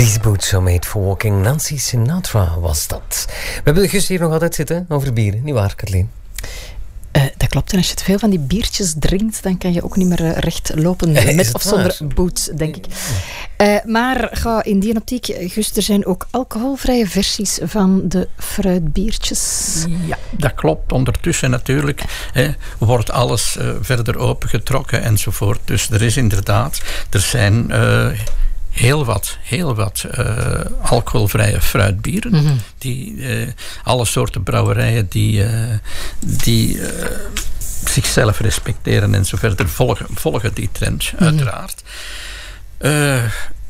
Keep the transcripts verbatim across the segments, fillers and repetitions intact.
These boots are made for walking. Nancy Sinatra was dat. We hebben de gust hier nog altijd zitten over bieren. Niet waar, Kathleen? Uh, dat klopt. En als je te veel van die biertjes drinkt, dan kan je ook niet meer uh, recht lopen. Uh, met of zonder waar? Boots, denk ik. Uh, maar ga in die optiek, Gus, er zijn ook alcoholvrije versies van de fruitbiertjes. Ja, dat klopt. Ondertussen natuurlijk hè, wordt alles uh, verder opengetrokken enzovoort. Dus er is inderdaad, er zijn uh, heel wat, heel wat uh, alcoholvrije fruitbieren. Mm-hmm. Die, uh, alle soorten brouwerijen die, uh, die uh, zichzelf respecteren en zo verder volgen, volgen die trend, mm-hmm. uiteraard. Uh,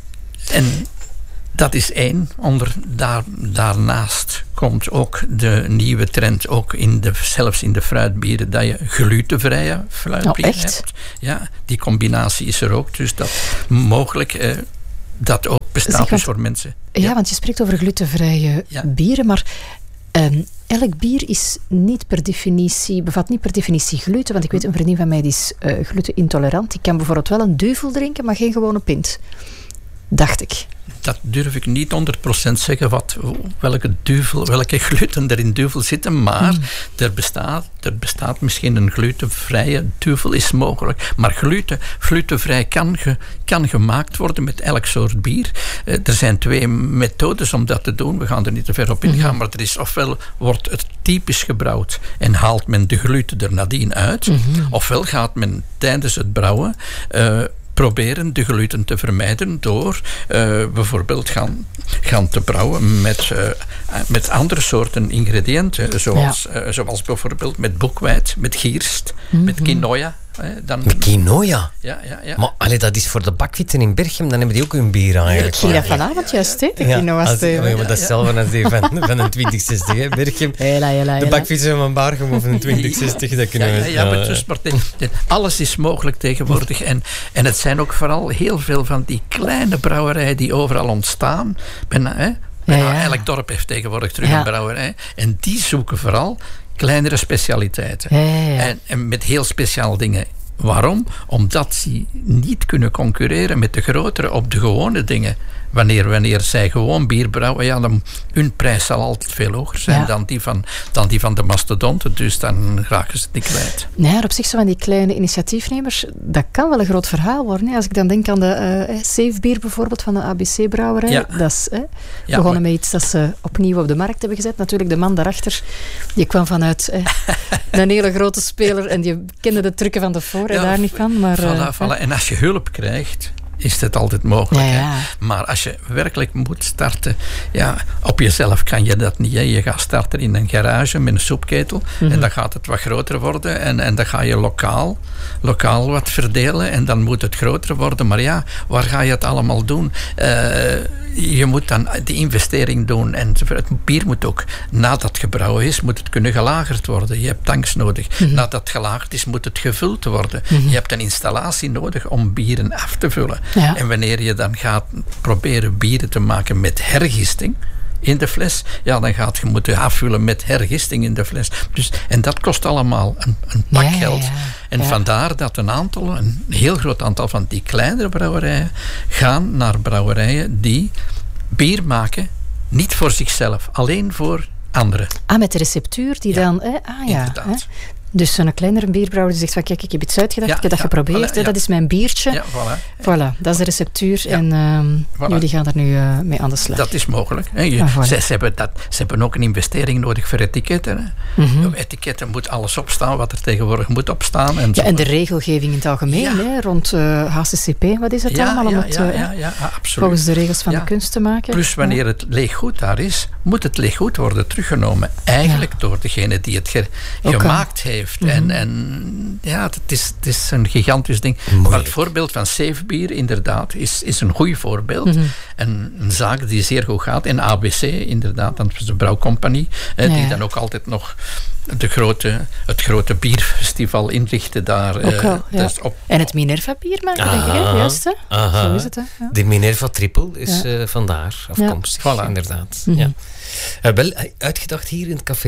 en dat is één. Onder, daar, daarnaast komt ook de nieuwe trend, ook in de, zelfs in de fruitbieren, dat je glutenvrije fruitbier oh, hebt. Ja, die combinatie is er ook. Dus dat mogelijk uh, dat ook bestaat zeg, dus voor mensen. Ja, ja, want je spreekt over glutenvrije ja. bieren, maar um, elk bier is niet per definitie, bevat niet per definitie gluten. Want ik weet, een vriendin van mij die is uh, glutenintolerant. Die kan bijvoorbeeld wel een duvel drinken, maar geen gewone pint. Dacht ik. Dat durf ik niet honderd procent zeggen wat, welke, duvel, welke gluten er in duvel zitten, maar mm. er, bestaat, er bestaat misschien een glutenvrije duvel, is mogelijk. Maar gluten, glutenvrij kan, ge, kan gemaakt worden met elk soort bier. Uh, er zijn twee methodes om dat te doen. We gaan er niet te ver op ingaan, mm. maar er is ofwel wordt het typisch gebrouwd en haalt men de gluten er nadien uit, mm-hmm. ofwel gaat men tijdens het brouwen Uh, proberen de gluten te vermijden door uh, bijvoorbeeld gaan, gaan te brouwen met, uh, met andere soorten ingrediënten. Zoals, ja. uh, zoals bijvoorbeeld met boekweit, met gierst, mm-hmm. met quinoa. Dan, met quinoa? Ja, ja, ja. Maar allee, dat is voor de bakfietsen in Berchem, dan hebben die ook hun bier eigenlijk. Ik ging dat vanavond juist, hè, de quinoa ja, ja, maar dat is hetzelfde als die van, van een twintig zestig, hè, Berchem. Hela, hela, de bakfietsen van Barchem of een twintig zestig, dat kunnen we... Ja, ja, ja, maar, dus, maar de, de, alles is mogelijk tegenwoordig. En, en het zijn ook vooral heel veel van die kleine brouwerijen die overal ontstaan. Bijna, hè, bijna ja, ja. elk dorp heeft tegenwoordig terug ja. een brouwerij. En die zoeken vooral kleinere specialiteiten. Ja, ja, ja. En, en met heel speciaal dingen. Waarom? Omdat ze niet kunnen concurreren met de grotere op de gewone dingen. Wanneer, wanneer zij gewoon bier brouwen, ja, dan hun prijs zal altijd veel hoger zijn ja. dan, die van, dan die van de mastodonten. Dus dan raken ze het niet kwijt. Nee, op zich zo van die kleine initiatiefnemers, dat kan wel een groot verhaal worden. Hè. Als ik dan denk aan de uh, Safe Bier bijvoorbeeld van de A B C-brouwerij. Ja. Dat is hè, ja, begonnen maar... met iets dat ze opnieuw op de markt hebben gezet. Natuurlijk, de man daarachter, die kwam vanuit hè, een hele grote speler en die kende de trucken van de voor en ja, daar niet van. Maar, voilà, uh, voilà. En als je hulp krijgt, is het altijd mogelijk. Ja, ja. Maar als je werkelijk moet starten, ja, op jezelf kan je dat niet. Hè. Je gaat starten in een garage met een soepketel mm-hmm. en dan gaat het wat groter worden en, en dan ga je lokaal, lokaal wat verdelen en dan moet het groter worden. Maar ja, waar ga je het allemaal doen? Uh, je moet dan die investering doen en het bier moet ook, nadat het gebrouwen is, moet het kunnen gelagerd worden. Je hebt tanks nodig. Mm-hmm. Nadat het gelagerd is, moet het gevuld worden. Mm-hmm. Je hebt een installatie nodig om bieren af te vullen. Ja. En wanneer je dan gaat proberen bieren te maken met hergisting in de fles, ja, dan gaat je moeten afvullen met hergisting in de fles. Dus, en dat kost allemaal een, een pak ja, geld. Ja, ja. En ja. vandaar dat een aantal, een heel groot aantal van die kleinere brouwerijen gaan naar brouwerijen die bier maken, niet voor zichzelf, alleen voor anderen. Ah, met de receptuur die ja. dan... Eh, ah ja, inderdaad. Eh. Dus zo'n kleinere bierbrouwer die zegt van kijk, ik heb iets uitgedacht, ja, ik heb dat ja, geprobeerd, voilà, ja. dat is mijn biertje. Ja, voilà. Voilà, dat is de receptuur ja. en um, voilà. jullie gaan er nu uh, mee aan de slag. Dat is mogelijk. Hè. Je, ah, voilà. ze, ze, hebben dat, ze hebben ook een investering nodig voor etiketten. Hè. Mm-hmm. Op etiketten moet alles opstaan wat er tegenwoordig moet opstaan. En, ja, en de regelgeving in het algemeen, ja. hè, rond uh, H C C P, wat is het ja, allemaal om ja, het ja, uh, ja, ja, ja, volgens de regels van ja. de kunst te maken? Plus wanneer ja. het leeggoed daar is, moet het leeggoed worden teruggenomen. Eigenlijk ja. door degene die het ge- gemaakt heeft. Mm-hmm. En, en ja, het is, het is een gigantisch ding. Mooi. Maar het voorbeeld van Safe Bier, inderdaad, is, is een goed voorbeeld. Mm-hmm. En een zaak die zeer goed gaat. En A B C, inderdaad, dat is de brouwcompagnie, eh, ja. die dan ook altijd nog de grote, het grote bierfestival inrichten daar. Ook wel, uh, ja. dus op, en het Minerva bier maken, denk ik, hè? Juist, hè? Aha. Zo is het, hè? Ja. De Minerva Triple is ja. uh, vandaar afkomstig, ja. voilà. inderdaad. Mm-hmm. Ja. Uh, wel uitgedacht hier in het café, hè?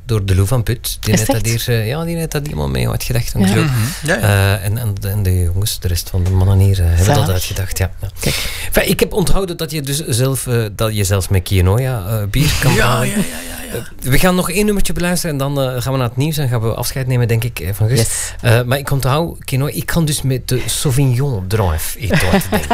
door de Lou van Put. Die heeft dat hier, uh, ja, die heeft dat helemaal mee uitgedacht. Ja. Mm-hmm. ja, ja. Uh, en, en, en de jongens, de rest van de mannen hier, uh, hebben dat uitgedacht. Ja. Ja. Enfin, ik heb onthouden dat je dus zelf, uh, dat je zelfs met quinoa uh, bier kan ja, brouwen. Ja, ja, ja, ja. Uh, we gaan nog één nummertje beluisteren en dan uh, gaan we naar het nieuws en gaan we afscheid nemen, denk ik, van Gus. Yes. Uh, maar ik onthoud quinoa. Ik kan dus met de Sauvignon Drive eten.